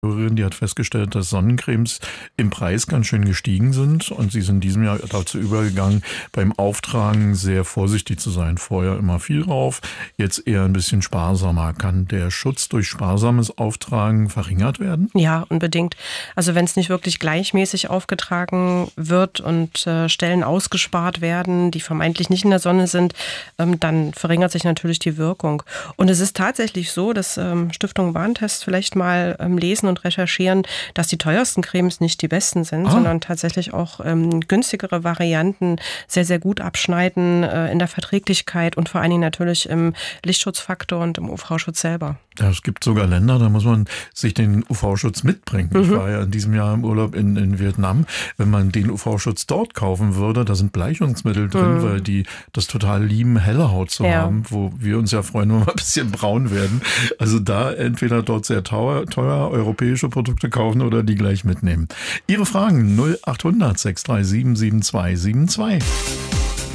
Die hat festgestellt, dass Sonnencremes im Preis ganz schön gestiegen sind und sie sind in diesem Jahr dazu übergegangen, beim Auftragen sehr vorsichtig zu sein. Vorher immer viel drauf, jetzt eher ein bisschen sparsamer. Kann der Schutz durch sparsames Auftragen verringert werden? Ja, unbedingt. Also wenn es nicht wirklich gleichmäßig aufgetragen wird und Stellen ausgespart werden, die vermeintlich nicht in der Sonne sind, dann verringert sich natürlich die Wirkung. Und es ist tatsächlich so, dass Stiftung Warentest vielleicht mal lesen und recherchieren, dass die teuersten Cremes nicht die besten sind, sondern tatsächlich auch günstigere Varianten sehr, sehr gut abschneiden in der Verträglichkeit und vor allen Dingen natürlich im Lichtschutzfaktor und im UV-Schutz selber. Ja, es gibt sogar Länder, da muss man sich den UV-Schutz mitbringen. Ich war ja in diesem Jahr im Urlaub in Vietnam. Wenn man den UV-Schutz dort kaufen würde, da sind Bleichungsmittel drin, weil die das total lieben, helle Haut zu haben, wo wir uns ja freuen, wenn wir ein bisschen braun werden. Also da entweder dort sehr teuer europäische Produkte kaufen oder die gleich mitnehmen. Ihre Fragen 0800 637 7272.